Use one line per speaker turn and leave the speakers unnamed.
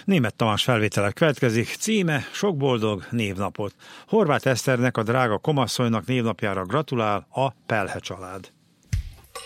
Németh Tamás felvételek következik, címe Sok boldog névnapot. Horváth Eszternek, a drága komasszonynak névnapjára gratulál a Pelhe család.